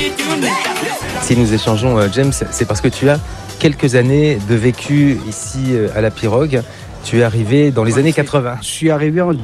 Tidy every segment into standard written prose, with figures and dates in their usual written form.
Si nous échangeons, James, c'est parce que tu as quelques années de vécu ici à la Pirogue. Tu es arrivé dans les années 80. Je suis arrivé en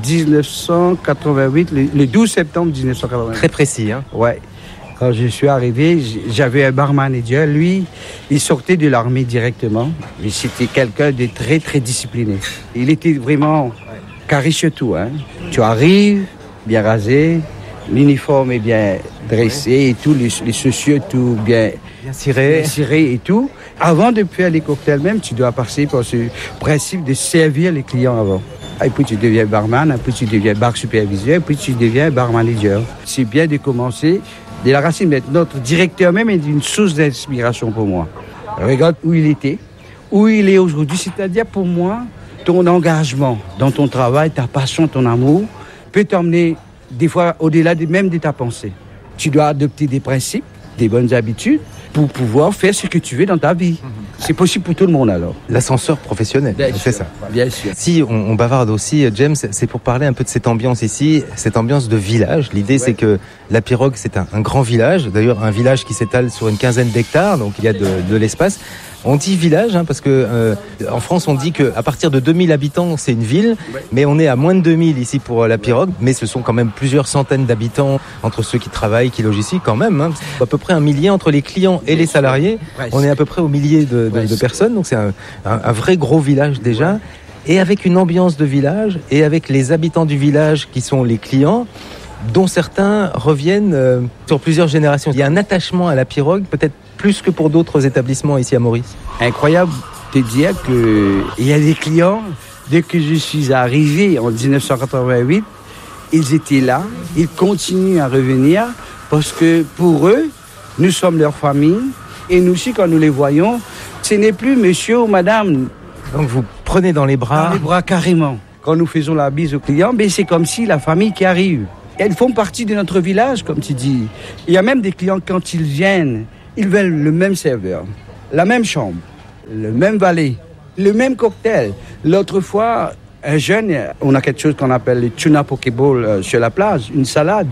1988, le 12 septembre 1988. Très précis, hein? Ouais. Quand je suis arrivé, j'avais un bar manager. Lui, il sortait de l'armée directement. Et c'était quelqu'un de très, très discipliné. Il était vraiment carré sur tout. Hein. Tu arrives, bien rasé, l'uniforme est bien dressé et tout, les chaussures tout bien ciré et tout. Avant de faire les cocktails même, tu dois passer par ce principe de servir les clients avant. Et puis tu deviens barman, et puis tu deviens bar superviseur, et puis tu deviens bar manager. C'est bien de commencer de la racine. Mais notre directeur même est une source d'inspiration pour moi. Regarde où il était, où il est aujourd'hui. C'est-à-dire pour moi, ton engagement dans ton travail, ta passion, ton amour, peut t'emmener des fois au-delà même de ta pensée. Tu dois adopter des principes, des bonnes habitudes pour pouvoir faire ce que tu veux dans ta vie. C'est possible pour tout le monde alors. L'ascenseur professionnel, c'est ça. Bien sûr. Si on bavarde aussi, James, c'est pour parler un peu de cette ambiance ici, cette ambiance de village. L'idée, c'est que la Pirogue, c'est un grand village. D'ailleurs, un village qui s'étale sur une quinzaine d'hectares, donc il y a de l'espace. On dit village parce que en France on dit qu'à partir de 2000 habitants c'est une ville, mais on est à moins de 2000 ici pour la Pirogue, mais ce sont quand même plusieurs centaines d'habitants entre ceux qui travaillent, qui logent ici quand même. À peu près un millier entre les clients et les salariés. On est à peu près au millier de personnes, donc c'est un vrai gros village déjà. Et avec une ambiance de village et avec les habitants du village qui sont les clients, dont certains reviennent sur plusieurs générations. Il y a un attachement à la Pirogue, peut-être plus que pour d'autres établissements ici à Maurice. Incroyable de dire qu'il y a des clients, dès que je suis arrivé en 1988, ils étaient là, ils continuent à revenir parce que pour eux, nous sommes leur famille et nous aussi quand nous les voyons, ce n'est plus monsieur ou madame. Donc vous prenez dans les bras. Dans les bras carrément. Quand nous faisons la bise aux clients, mais c'est comme si la famille qui arrive. Elles font partie de notre village, comme tu dis. Il y a même des clients, quand ils viennent, ils veulent le même serveur, la même chambre, le même valet, le même cocktail. L'autre fois, un jeune, on a quelque chose qu'on appelle le tuna pokéball sur la plage, une salade.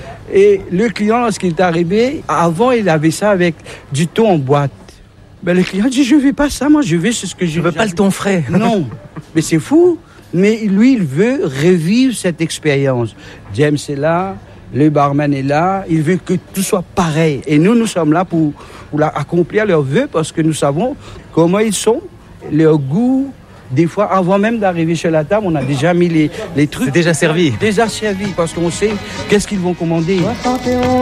Et le client, lorsqu'il est arrivé, avant, il avait ça avec du thon en boîte. Ben, le client dit, je ne veux pas ça, moi, je veux ce que je veux. Pas le thon frais. Non, mais c'est fou. Mais lui, il veut revivre cette expérience. James est là, le barman est là, il veut que tout soit pareil. Et nous sommes là pour accomplir leurs vœux parce que nous savons comment ils sont, leur goût. Des fois, avant même d'arriver sur la table, on a déjà mis les trucs. C'est déjà servi. Déjà servi parce qu'on sait qu'est-ce qu'ils vont commander.